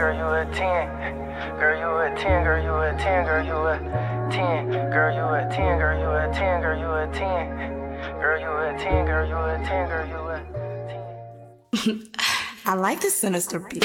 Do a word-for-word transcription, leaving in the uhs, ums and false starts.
girl, you a ten. Girl, you a ten, girl, you a ten, girl, you a ten. Girl, you a ten, girl, you a ten, girl, you a ten. Girl, you a ten, girl, you a ten, girl, you a ten. I like the sinister beat.